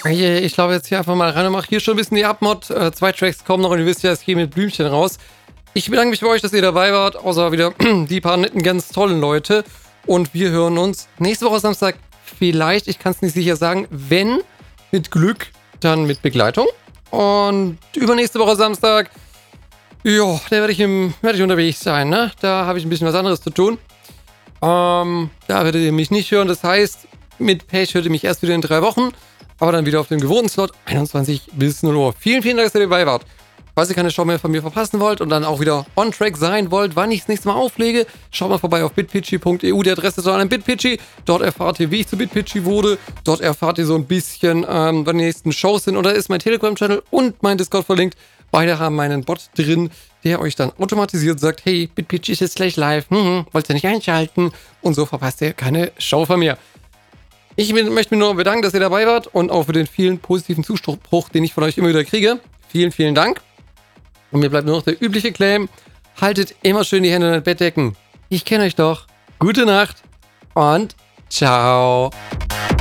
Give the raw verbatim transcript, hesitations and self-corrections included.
Hey, ich glaube jetzt hier einfach mal rein und mache hier schon ein bisschen die Abmod. Äh, zwei Tracks kommen noch und ihr wisst ja, es geht mit Blümchen raus. Ich bedanke mich bei euch, dass ihr dabei wart, außer wieder die paar netten, ganz tollen Leute. Und wir hören uns nächste Woche Samstag vielleicht, ich kann es nicht sicher sagen, wenn mit Glück, dann mit Begleitung. Und übernächste Woche Samstag, ja, da werde ich, im, werd ich unterwegs sein, ne? Da habe ich ein bisschen was anderes zu tun. Ähm, da werdet ihr mich nicht hören, das heißt, mit Page hört ihr mich erst wieder in drei Wochen. Aber dann wieder auf dem gewohnten Slot, einundzwanzig bis null Uhr. Vielen, vielen Dank, dass ihr dabei wart. Falls ihr keine Show mehr von mir verpassen wollt und dann auch wieder on-track sein wollt, wann ich das nächste Mal auflege, schaut mal vorbei auf bitpitchy punkt e u. Die Adresse ist an bitpitchy. Dort erfahrt ihr, wie ich zu bitpitchy wurde. Dort erfahrt ihr so ein bisschen, ähm, wann die nächsten Shows sind. Und da ist mein Telegram-Channel und mein Discord verlinkt. Beide haben meinen Bot drin, der euch dann automatisiert sagt, hey, bitpitchy ist jetzt gleich live. Hm, wollt ihr nicht einschalten? Und so verpasst ihr keine Show von mir. Ich möchte mich nur bedanken, dass ihr dabei wart und auch für den vielen positiven Zuspruch, den ich von euch immer wieder kriege. Vielen, vielen Dank. Und mir bleibt nur noch der übliche Claim. Haltet immer schön die Hände in den Bettdecken. Ich kenne euch doch. Gute Nacht und ciao.